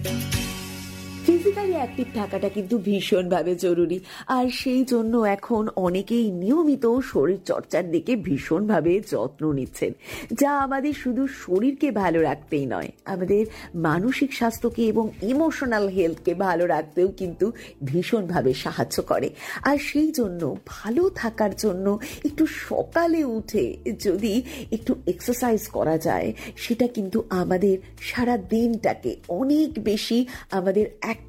Physically active থাকাটা কিন্তু ভীষণভাবে জরুরি, আর সেই জন্য এখন অনেকেই নিয়মিত শরীর চর্চার দিকে ভীষণভাবে যত্ন নিচ্ছেন, যা আমাদের শুধু শরীরকে ভালো রাখতেই নয়, আমাদের মানসিক স্বাস্থ্যকে এবং ইমোশনাল হেলথকে ভালো রাখতেও কিন্তু ভীষণভাবে সাহায্য করে। আর সেই জন্য ভালো থাকার জন্য একটু সকালে উঠে যদি একটু এক্সারসাইজ করা যায়, সেটা কিন্তু আমাদের সারা দিনটাকে অনেক বেশি আমাদের